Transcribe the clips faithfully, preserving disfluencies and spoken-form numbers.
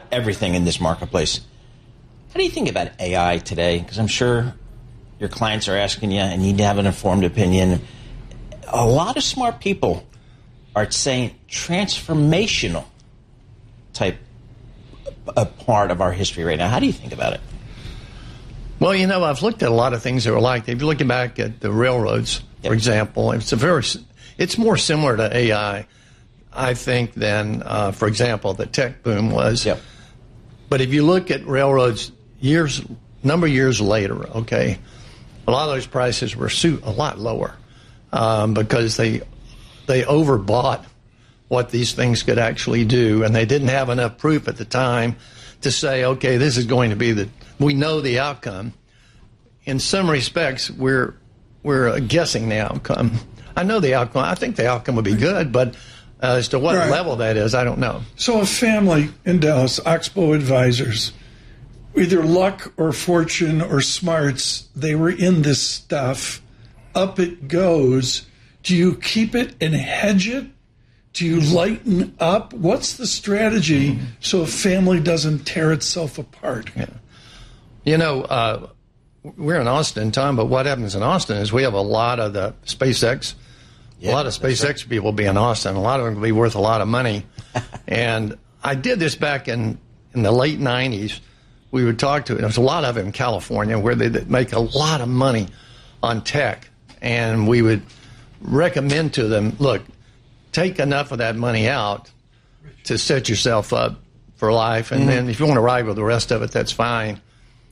everything in this marketplace. How do you think about A I today? Because I'm sure your clients are asking you and you need to have an informed opinion. A lot of smart people are saying transformational type a part of our history right now. How do you think about it? Well, you know, I've looked at a lot of things that are like that. If you're looking back at the railroads, yep. for example, it's a very, it's more similar to A I, I think, than, uh, for example, the tech boom was. Yep. But if you look at railroads years, number of years later, okay, a lot of those prices were a lot lower um, because they they overbought what these things could actually do, and they didn't have enough proof at the time to say, okay, this is going to be the, we know the outcome. In some respects, we're we're guessing the outcome. I know the outcome. I think the outcome would be good, but uh, as to what right. level that is, I don't know. So a family in Dallas, Oxbow Advisors, either luck or fortune or smarts, they were in this stuff. Up it goes. Do you keep it and hedge it? Do you lighten up? What's the strategy mm-hmm. so a family doesn't tear itself apart? Yeah. You know, uh, we're in Austin, Tom, but what happens in Austin is we have a lot of the SpaceX. Yeah, a lot of SpaceX right. people will be in Austin. A lot of them will be worth a lot of money. And I did this back in, in the late nineties. We would talk to, there's a lot of it in California where they make a lot of money on tech. And we would recommend to them, look, take enough of that money out to set yourself up for life. And mm-hmm. then if you want to ride with the rest of it, that's fine.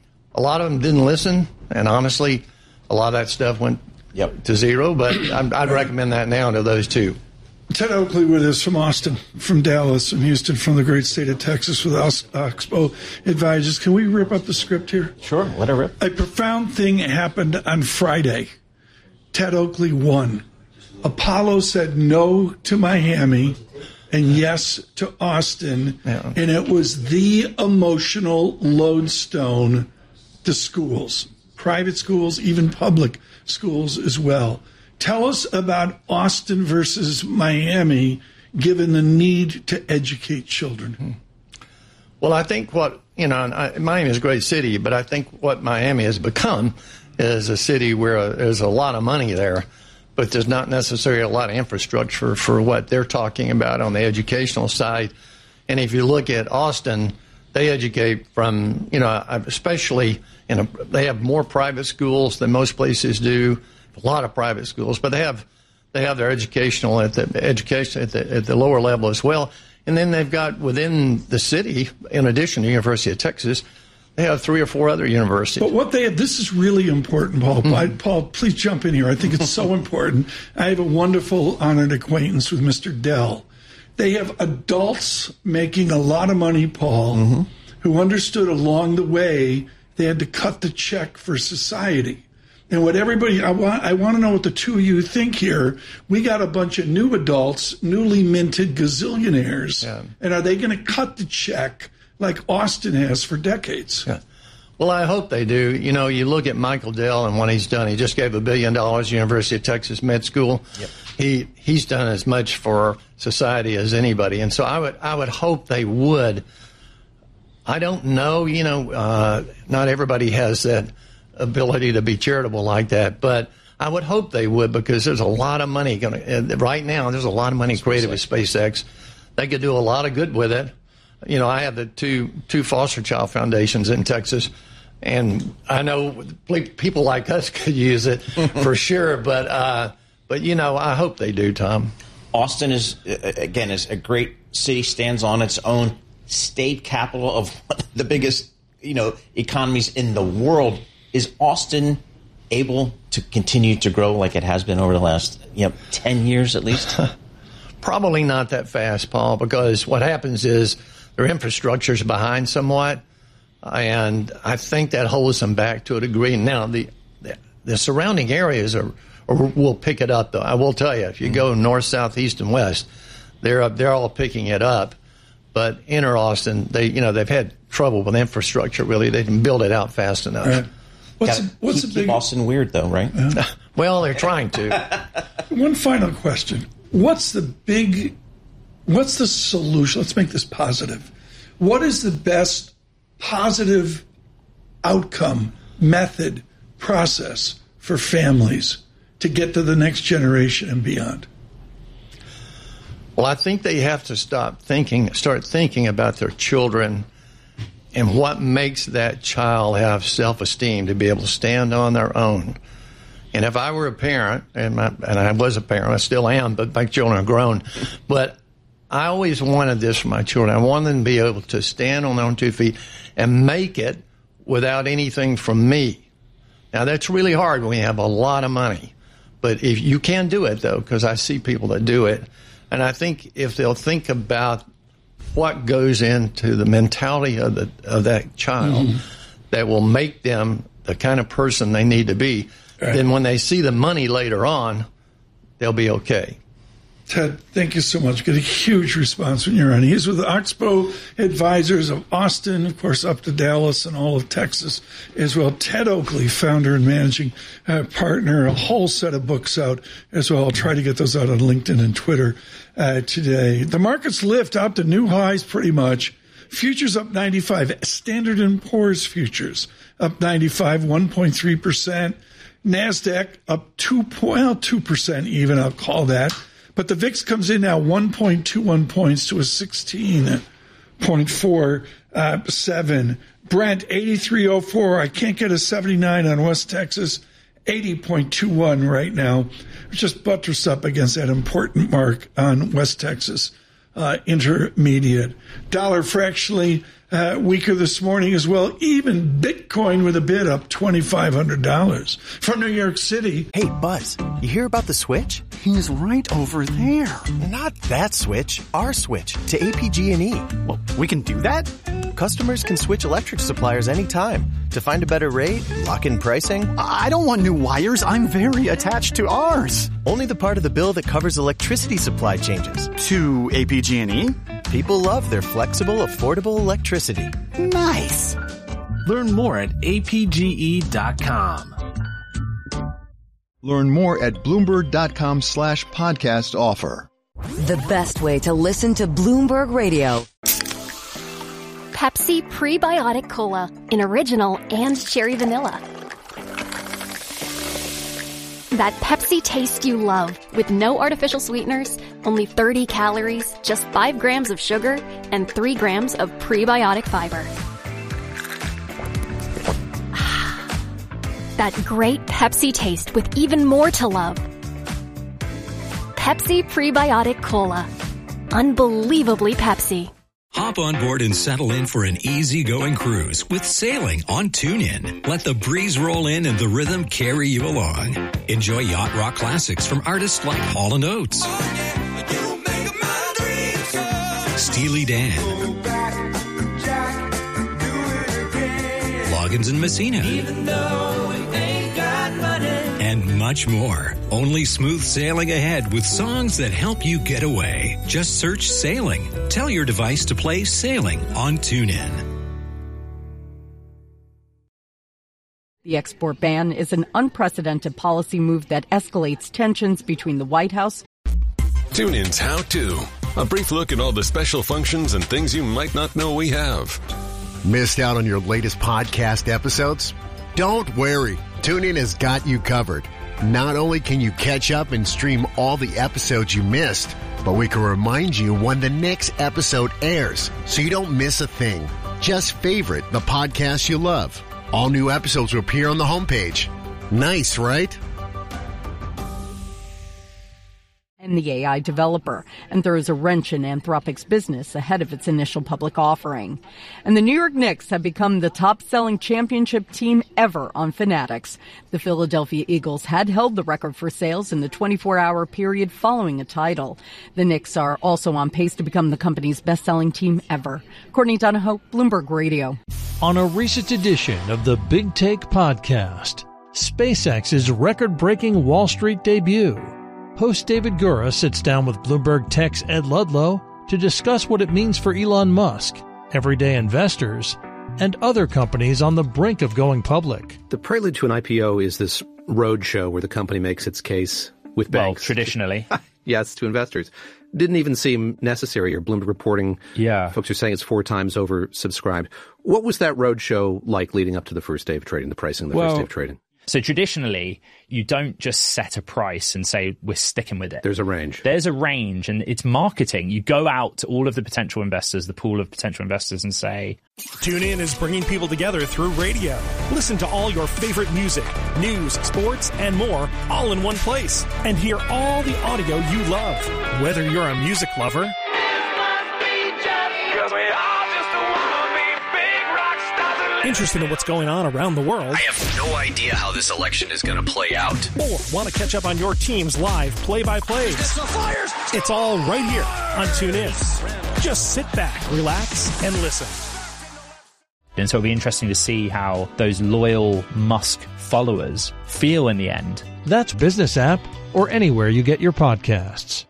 A lot of them didn't listen. And honestly, a lot of that stuff went yep. to zero. But I'd, I'd recommend that now to those two. Ted Oakley with us from Austin, from Dallas, and Houston, from the great state of Texas with Oxbow Advisors. Can we rip up the script here? Sure, let her rip. A profound thing happened on Friday. Ted Oakley won. Apollo said no to Miami and yes to Austin, yeah. and it was the emotional lodestone to schools, private schools, even public schools as well. Tell us about Austin versus Miami, given the need to educate children. Well, I think what, you know, I, Miami is a great city, but I think what Miami has become is a city where there's a lot of money there, but there's not necessarily a lot of infrastructure for what they're talking about on the educational side. And if you look at Austin, they educate from, you know, especially in a, they have more private schools than most places do. A lot of private schools, but they have they have their educational at the education at the, at the lower level as well. And then they've got within the city, in addition to the University of Texas, they have three or four other universities. But what they have, this is really important, Paul. Mm-hmm. I, Paul, please jump in here. I think it's so important. I have a wonderful, honored acquaintance with Mister Dell. They have adults making a lot of money, Paul, mm-hmm. who understood along the way they had to cut the check for society. And what everybody, I want, I want to know what the two of you think here. We got a bunch of new adults, newly minted gazillionaires. Yeah. And are they going to cut the check like Austin has for decades? Yeah. Well, I hope they do. You know, you look at Michael Dell and what he's done. He just gave a billion dollars to University of Texas Med School. Yep. He he's done as much for society as anybody. And so I would I would hope they would. I don't know. You know, uh, not everybody has that ability to be charitable like that, but I would hope they would, because there's a lot of money going to, right now there's a lot of money created with SpaceX. They could do a lot of good with it. You know, I have the two two foster child foundations in Texas, and I know people like us could use it for sure, but uh, but you know, I hope they do, Tom. Austin is, again, is a great city, stands on its own, state capital of one of the biggest, you know, economies in the world. Is Austin able to continue to grow like it has been over the last, you know, ten years at least? Probably not that fast, Paul, because what happens is their infrastructure is behind somewhat, and I think that holds them back to a degree. Now, the the, the surrounding areas are, are will pick it up, though. I will tell you, if you mm-hmm. go north, south, east, and west, they're they're all picking it up. But inner Austin, they you know they've had trouble with infrastructure. Really, they didn't build it out fast enough. Right. What's, Gotta a, what's keep, a big keep Austin weird, though, right? Yeah. Well, they're trying to. One final question: What's the big? What's the solution? Let's make this positive. What is the best positive outcome, method, process for families to get to the next generation and beyond? Well, I think they have to stop thinking, start thinking about their children and what makes that child have self-esteem to be able to stand on their own. And if I were a parent, and, my, and I was a parent, I still am, but my children are grown, but I always wanted this for my children. I wanted them to be able to stand on their own two feet and make it without anything from me. Now, that's really hard when you have a lot of money. But if you can do it, though, because I see people that do it. And I think if they'll think about what goes into the mentality of the of that child mm-hmm. that will make them the kind of person they need to be, right. then when they see the money later on, they'll be okay. Ted, thank you so much. Get a huge response when you're on. He's with the Oxbow Advisors of Austin, of course, up to Dallas and all of Texas as well. Ted Oakley, founder and managing uh, partner, a whole set of books out as well. I'll try to get those out on LinkedIn and Twitter uh, today. The markets lift out to new highs pretty much. Futures up ninety-five. Standard and Poor's futures up ninety-five, one point three percent. NASDAQ up two, well, two percent even, I'll call that. But the V I X comes in now one point two one points to a sixteen point four seven. Brent, eighty-three oh four. I can't get a seventy-nine on West Texas. eighty point two one right now. Just buttress up against that important mark on West Texas uh, Intermediate. Dollar fractionally uh, weaker this morning as well. Even Bitcoin with a bid up twenty-five hundred dollars. From New York City. Hey, Buzz, you hear about the switch? He's right over there. Not that switch, our switch to A P G and E. Well, we can do that? Customers can switch electric suppliers anytime to find a better rate, lock in pricing. I don't want new wires. I'm very attached to ours. Only the part of the bill that covers electricity supply changes. To A P G and E? People love their flexible, affordable electricity. Nice. Learn more at A P G E dot com. Learn more at Bloomberg.com slash podcast offer. The best way to listen to Bloomberg Radio. Pepsi Prebiotic Cola in original and cherry vanilla. That Pepsi taste you love with no artificial sweeteners, only thirty calories, just five grams of sugar, and three grams of prebiotic fiber. That great Pepsi taste with even more to love. Pepsi Prebiotic Cola. Unbelievably Pepsi. Hop on board and settle in for an easy-going cruise with sailing on TuneIn. Let the breeze roll in and the rhythm carry you along. Enjoy yacht rock classics from artists like Hall and Oates, Steely Dan, Loggins and Messina, and much more. Only smooth sailing ahead with songs that help you get away. Just search Sailing. Tell your device to play Sailing on TuneIn. The export ban is an unprecedented policy move that escalates tensions between the White House. TuneIn's How To. A brief look at all the special functions and things you might not know we have. Missed out on your latest podcast episodes? Don't worry. TuneIn has got you covered. Not only can you catch up and stream all the episodes you missed, but we can remind you when the next episode airs so you don't miss a thing. Just favorite the podcast you love. All new episodes will appear on the homepage. Nice, right? And the A I developer, and throws a wrench in Anthropic's business ahead of its initial public offering. And the New York Knicks have become the top-selling championship team ever on Fanatics. The Philadelphia Eagles had held the record for sales in the twenty-four hour period following a title. The Knicks are also on pace to become the company's best-selling team ever. Courtney Donahoe, Bloomberg Radio. On a recent edition of the Big Take podcast, SpaceX's record-breaking Wall Street debut. Host David Gura sits down with Bloomberg Tech's Ed Ludlow to discuss what it means for Elon Musk, everyday investors, and other companies on the brink of going public. The prelude to an I P O is this roadshow where the company makes its case with banks. Well, traditionally. Yes, to investors. didn't even seem necessary. Or Bloomberg reporting, yeah. folks are saying it's four times oversubscribed. What was that roadshow like leading up to the first day of trading, the pricing of the well, first day of trading? So traditionally, you don't just set a price and say, we're sticking with it. There's a range. There's a range, and it's marketing. You go out to all of the potential investors, the pool of potential investors, and say... TuneIn is bringing people together through radio. Listen to all your favorite music, news, sports, and more, all in one place. And hear all the audio you love. Whether you're a music lover... interested in what's going on around the world. I have no idea how this election is going to play out. Or want to catch up on your team's live play-by-plays. It's all right here on TuneIn. Just sit back, relax, and listen. And so it'll be interesting to see how those loyal Musk followers feel in the end. That's Business App or anywhere you get your podcasts.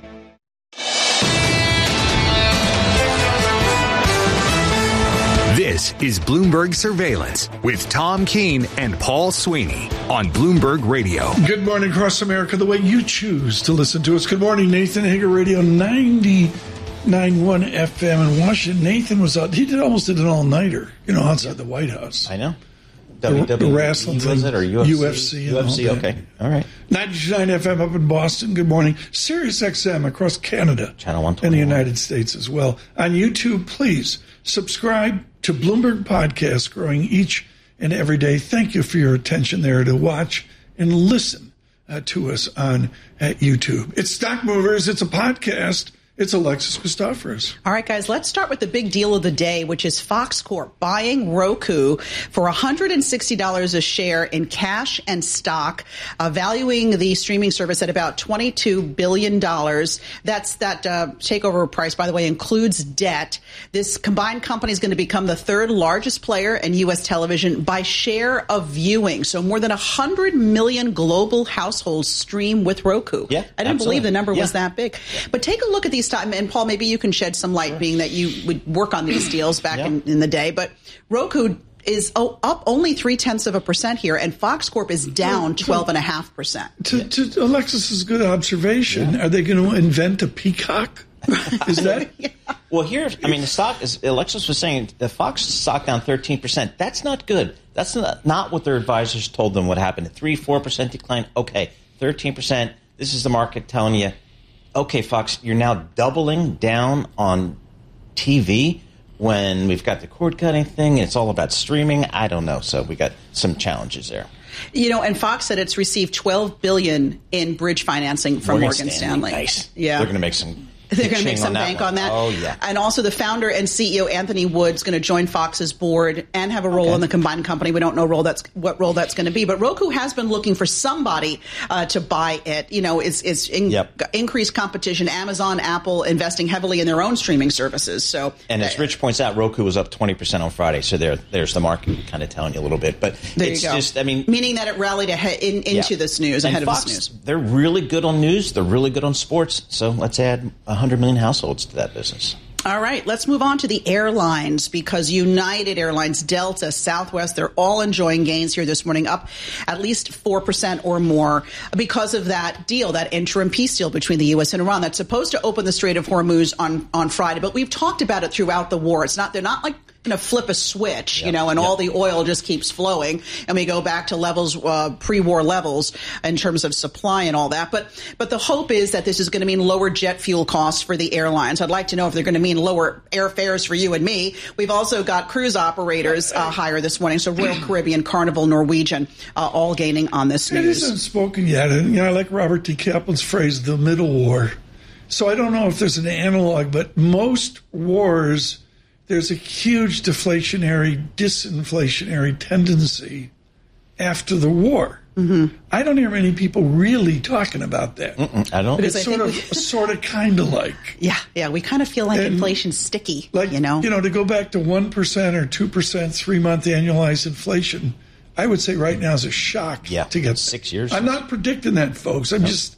This is Bloomberg Surveillance with Tom Keene and Paul Sweeney on Bloomberg Radio. Good morning across America, the way you choose to listen to us. Good morning, Nathan Hager Radio, ninety-nine point one F M in Washington. Nathan was out. He did almost did an all-nighter, you know, outside the White House. I know. The, W W E, the wrestling thing. Was it, or U F C? U F C. U F C, all okay. All right. ninety-nine F M up in Boston. Good morning. Sirius X M across Canada. Channel one twenty-one. And the United States as well. On YouTube, please subscribe to Bloomberg Podcast, growing each and every day. Thank you for your attention there to watch and listen uh, to us on at YouTube. It's Stock Movers. It's a podcast. It's Alexis Christoforous. All right, guys, let's start with the big deal of the day, which is Fox Corp buying Roku for one hundred sixty dollars a share in cash and stock, uh, valuing the streaming service at about twenty-two billion dollars. That's that uh, takeover price, by the way, includes debt. This combined company is going to become the third largest player in U S television by share of viewing. So more than one hundred million global households stream with Roku. Yeah, I didn't absolutely. believe the number yeah. was that big. But take a look at these. And Paul, maybe you can shed some light, being that you would work on these deals back yeah. in, in the day. But Roku is oh, up only three tenths of a percent here, and Fox Corp is down twelve and a half percent. To, to Alexis's good observation, yeah. are they going to invent a peacock? Is that? yeah. Well, here, I mean, the stock, as Alexis was saying, the Fox stock down thirteen percent. That's not good. That's not, not what their advisors told them would happen. A three, four percent decline. Okay, thirteen percent. This is the market telling you, okay, Fox, you're now doubling down on T V when we've got the cord-cutting thing and it's all about streaming. I don't know. So we got some challenges there. You know, and Fox said it's received twelve billion dollars in bridge financing from Morgan, Morgan Stanley. Stanley. Nice. Yeah. They're going to make some They're going to make some on bank one. on that. Oh, yeah. And also the founder and C E O, Anthony Wood, is going to join Fox's board and have a role okay. in the combined company. We don't know role that's what role that's going to be. But Roku has been looking for somebody uh, to buy it. You know, it's, it's in, yep. increased competition. Amazon, Apple investing heavily in their own streaming services. So, And as Rich points out, Roku was up twenty percent on Friday. So there, there's the market kind of telling you a little bit. But there it's you go. just, I mean. Meaning that it rallied ahead in, into yeah. this news, and ahead Fox, of this news. They're really good on news. They're really good on sports. So let's add one hundred million households to that business. All right, let's move on to the airlines, because United Airlines, Delta, Southwest, they're all enjoying gains here this morning, up at least four percent or more because of that deal, that interim peace deal between the U S and Iran that's supposed to open the Strait of Hormuz on, on Friday. But we've talked about it throughout the war. It's not, they're not like going to flip a switch, yep. you know, and yep. all the oil just keeps flowing. And we go back to levels, uh, pre-war levels in terms of supply and all that. But but the hope is that this is going to mean lower jet fuel costs for the airlines. I'd like to know if they're going to mean lower airfares for you and me. We've also got cruise operators uh, higher this morning. So Royal Caribbean, Carnival, Norwegian, uh, all gaining on this news. It isn't spoken yet. And, you know, I like Robert T. Kaplan's phrase, the middle war. So I don't know if there's an analog, but most wars, there's a huge deflationary, disinflationary tendency after the war. Mm-hmm. I don't hear many people really talking about that. Mm-mm, I don't. It's sort of, we, sort of, kind of like. Yeah, yeah. We kind of feel like and inflation's sticky, like, you know. You know, to go back to one percent or two percent three-month annualized inflation, I would say right now is a shock yeah, to get six years. I'm not predicting that, folks. I'm no. just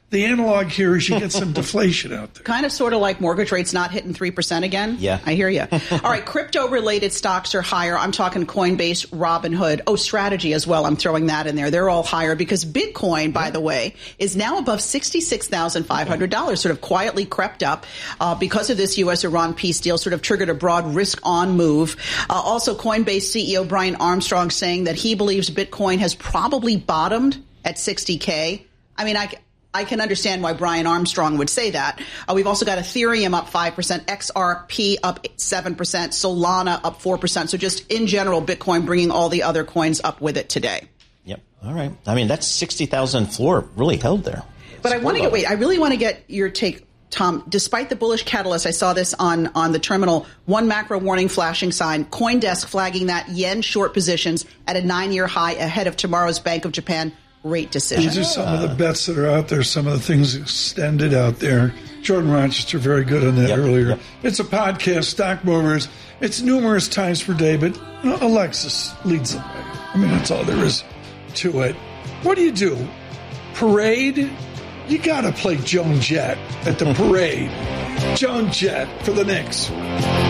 the analog here is you get some deflation out there. Kind of sort of like mortgage rates not hitting three percent again. Yeah. I hear you. All right, crypto-related stocks are higher. I'm talking Coinbase, Robinhood. Oh, Strategy as well. I'm throwing that in there. They're all higher because Bitcoin, by the way, is now above sixty-six thousand five hundred dollars, sort of quietly crept up uh, because of this U S Iran peace deal, sort of triggered a broad risk-on move. Uh, also, Coinbase C E O Brian Armstrong saying that he believes Bitcoin has probably bottomed at sixty K. I mean, I I can understand why Brian Armstrong would say that. Uh, we've also got Ethereum up five percent, X R P up seven percent, Solana up four percent. So just in general, Bitcoin bringing all the other coins up with it today. Yep. All right. I mean, that's sixty thousand floor really held there. But I want to get, wait, I really want to get your take, Tom. Despite the bullish catalyst, I saw this on, on the terminal, one macro warning flashing sign, CoinDesk flagging that yen short positions at a nine-year high ahead of tomorrow's Bank of Japan rate decision. These are some of the bets that are out there, some of the things extended out there. Jordan Rochester, very good on that yep, earlier. Yep. It's a podcast, Stock Movers. It's numerous times per day, but you know, Alexis leads the way. I mean, that's all there is to it. What do you do? Parade? You got to play Joan Jett at the parade. Joan Jett for the Knicks.